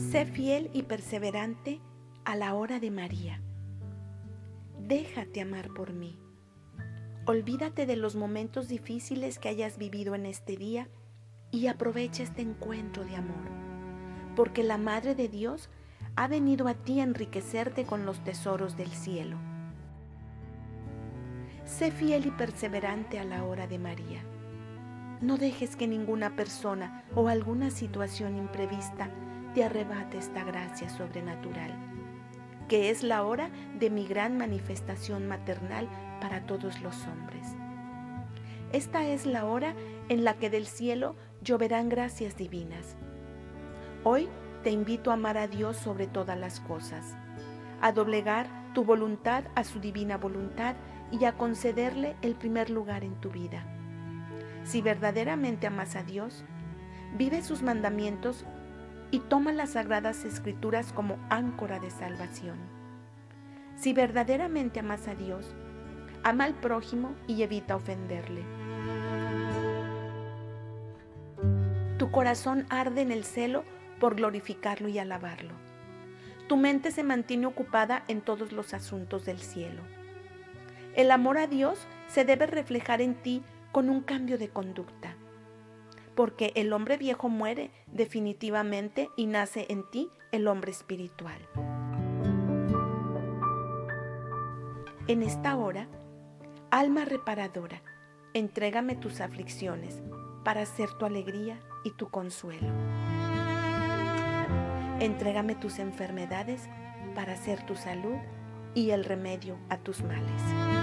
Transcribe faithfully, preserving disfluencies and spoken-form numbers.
Sé fiel y perseverante a la hora de María. Déjate amar por mí. Olvídate de los momentos difíciles que hayas vivido en este día y aprovecha este encuentro de amor, porque la Madre de Dios ha venido a ti a enriquecerte con los tesoros del cielo. Sé fiel y perseverante a la hora de María. No dejes que ninguna persona o alguna situación imprevista te arrebate esta gracia sobrenatural, que es la hora de mi gran manifestación maternal para todos los hombres. Esta es la hora en la que del cielo lloverán gracias divinas. Hoy te invito a amar a Dios sobre todas las cosas, a doblegar tu voluntad a su divina voluntad y a concederle el primer lugar en tu vida. Si verdaderamente amas a Dios, vive sus mandamientos y toma las sagradas escrituras como áncora de salvación. Si verdaderamente amas a Dios, ama al prójimo y evita ofenderle. Tu corazón arde en el celo por glorificarlo y alabarlo. Tu mente se mantiene ocupada en todos los asuntos del cielo. El amor a Dios se debe reflejar en ti con un cambio de conducta, porque el hombre viejo muere definitivamente y nace en ti el hombre espiritual. En esta hora, alma reparadora, entrégame tus aflicciones para ser tu alegría y tu consuelo. Entrégame tus enfermedades para ser tu salud y el remedio a tus males.